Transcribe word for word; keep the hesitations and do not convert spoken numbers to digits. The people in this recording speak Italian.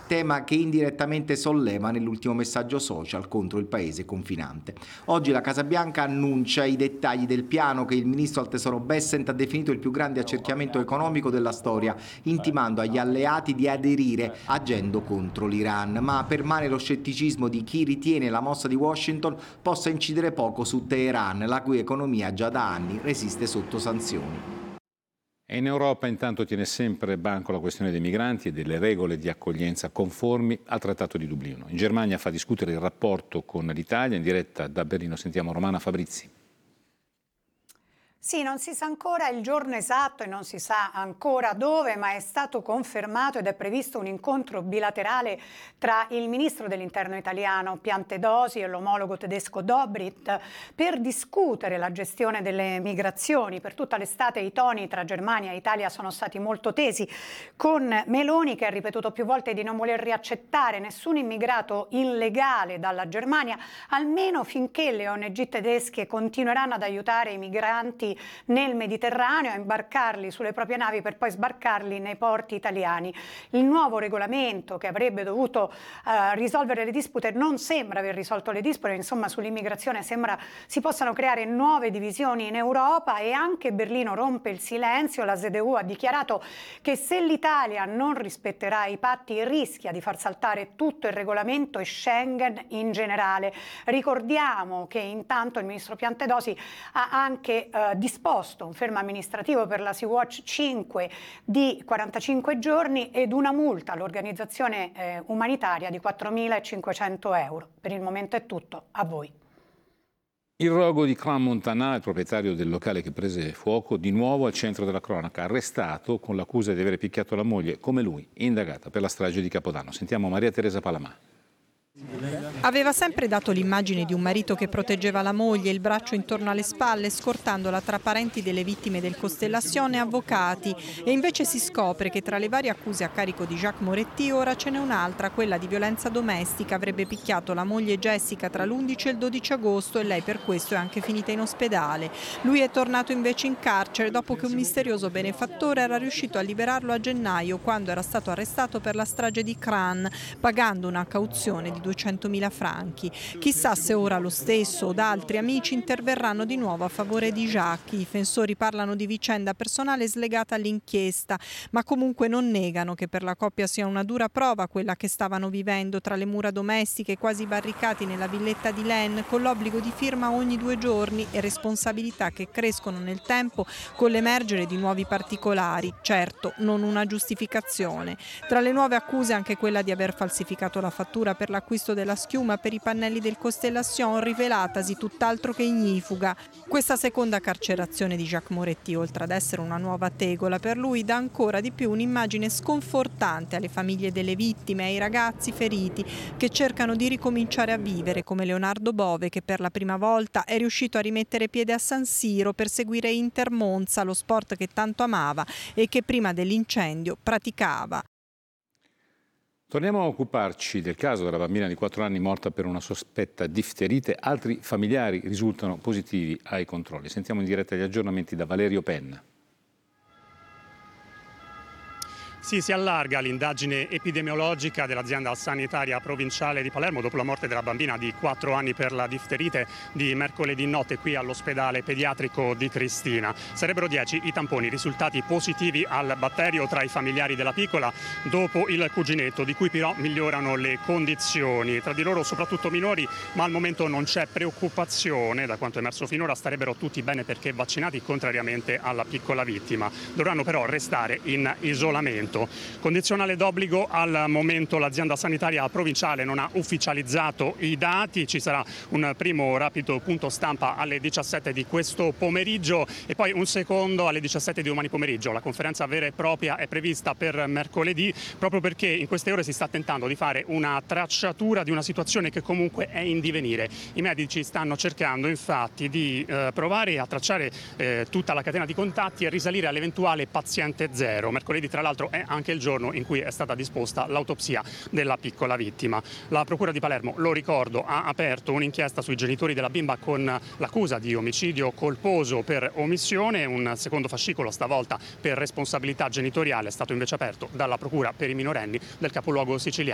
tema che indirettamente solleva nell'ultimo messaggio social contro il paese confinante. Oggi la Casa Bianca annuncia i dettagli del piano che il ministro al tesoro Bessent ha definito il più grande accerchiamento economico della storia, intimando agli alleati di aderire agendo contro l'Iran, ma permane lo scetticismo di chi ritiene la mossa di Washington possa incidere poco su Teheran, la cui economia già da anni resiste sotto sanzioni. E in Europa intanto tiene sempre banco la questione dei migranti e delle regole di accoglienza conformi al Trattato di Dublino. In Germania fa discutere il rapporto con l'Italia. In diretta da Berlino sentiamo Romana Fabrizi. Sì, non si sa ancora il giorno esatto e non si sa ancora dove, ma è stato confermato ed è previsto un incontro bilaterale tra il ministro dell'Interno italiano Piantedosi e l'omologo tedesco Dobrindt per discutere la gestione delle migrazioni. Per tutta l'estate i toni tra Germania e Italia sono stati molto tesi, con Meloni che ha ripetuto più volte di non voler riaccettare nessun immigrato illegale dalla Germania, almeno finché le O N G tedesche continueranno ad aiutare i migranti nel Mediterraneo, a imbarcarli sulle proprie navi per poi sbarcarli nei porti italiani. Il nuovo regolamento che avrebbe dovuto uh, risolvere le dispute non sembra aver risolto le dispute, insomma sull'immigrazione sembra si possano creare nuove divisioni in Europa e anche Berlino rompe il silenzio. La S D U ha dichiarato che se l'Italia non rispetterà i patti rischia di far saltare tutto il regolamento e Schengen in generale. Ricordiamo che intanto il ministro Piantedosi ha anche uh, disposto un fermo amministrativo per la Sea-Watch cinque di quarantacinque giorni ed una multa all'organizzazione eh, umanitaria di quattromilacinquecento euro. Per il momento è tutto, a voi. Il rogo di Crans-Montana, il proprietario del locale che prese fuoco, di nuovo al centro della cronaca, arrestato con l'accusa di aver picchiato la moglie, come lui, indagata per la strage di Capodanno. Sentiamo Maria Teresa Palamà. Aveva sempre dato l'immagine di un marito che proteggeva la moglie, il braccio intorno alle spalle, scortandola tra parenti delle vittime del Constellation e avvocati. E invece si scopre che tra le varie accuse a carico di Jacques Moretti ora ce n'è un'altra, quella di violenza domestica. Avrebbe picchiato la moglie Jessica tra l'undici e il dodici agosto e lei per questo è anche finita in ospedale. Lui è tornato invece in carcere dopo che un misterioso benefattore era riuscito a liberarlo a gennaio, quando era stato arrestato per la strage di Crans, pagando una cauzione di duecentomila franchi. Chissà se ora lo stesso o da altri amici interverranno di nuovo a favore di Jacques. I difensori parlano di vicenda personale slegata all'inchiesta, ma comunque non negano che per la coppia sia una dura prova quella che stavano vivendo tra le mura domestiche, quasi barricati nella villetta di Laine, con l'obbligo di firma ogni due giorni e responsabilità che crescono nel tempo con l'emergere di nuovi particolari. Certo, non una giustificazione. Tra le nuove accuse anche quella di aver falsificato la fattura per l'acquisto della schiuma per i pannelli del Constellation, rivelatasi tutt'altro che ignifuga. Questa seconda carcerazione di Jacques Moretti, oltre ad essere una nuova tegola per lui, dà ancora di più un'immagine sconfortante alle famiglie delle vittime e ai ragazzi feriti che cercano di ricominciare a vivere, come Leonardo Bove, che per la prima volta è riuscito a rimettere piede a San Siro per seguire Inter Monza, lo sport che tanto amava e che prima dell'incendio praticava. Torniamo a occuparci del caso della bambina di quattro anni morta per una sospetta difterite. Altri familiari risultano positivi ai controlli. Sentiamo in diretta gli aggiornamenti da Valerio Penna. Sì, si allarga l'indagine epidemiologica dell'azienda sanitaria provinciale di Palermo dopo la morte della bambina di quattro anni per la difterite di mercoledì notte qui all'ospedale pediatrico di Cristina. Sarebbero dieci i tamponi risultati positivi al batterio tra i familiari della piccola dopo il cuginetto, di cui però migliorano le condizioni. Tra di loro soprattutto minori, ma al momento non c'è preoccupazione. Da quanto è emerso finora starebbero tutti bene perché vaccinati, contrariamente alla piccola vittima. Dovranno però restare in isolamento. Condizionale d'obbligo, al momento l'azienda sanitaria provinciale non ha ufficializzato i dati. Ci sarà un primo rapido punto stampa alle diciassette di questo pomeriggio e poi un secondo alle diciassette di domani pomeriggio. La conferenza vera e propria è prevista per mercoledì, proprio perché in queste ore si sta tentando di fare una tracciatura di una situazione che comunque è in divenire. I medici stanno cercando infatti di eh, provare a tracciare eh, tutta la catena di contatti e risalire all'eventuale paziente zero. Mercoledì tra l'altro è anche il giorno in cui è stata disposta l'autopsia della piccola vittima. La Procura di Palermo, lo ricordo, ha aperto un'inchiesta sui genitori della bimba con l'accusa di omicidio colposo per omissione. Un secondo fascicolo, stavolta per responsabilità genitoriale, è stato invece aperto dalla Procura per i minorenni del capoluogo siciliano.